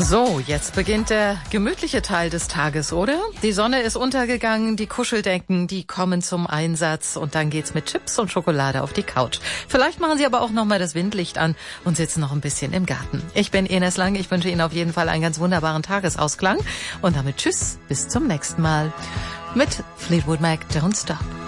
So, jetzt beginnt der gemütliche Teil des Tages, oder? Die Sonne ist untergegangen, die Kuscheldecken, die kommen zum Einsatz und dann geht's mit Chips und Schokolade auf die Couch. Vielleicht machen Sie aber auch nochmal das Windlicht an und sitzen noch ein bisschen im Garten. Ich bin Ines Lang, ich wünsche Ihnen auf jeden Fall einen ganz wunderbaren Tagesausklang und damit tschüss, bis zum nächsten Mal mit Fleetwood Mac, Don't Stop.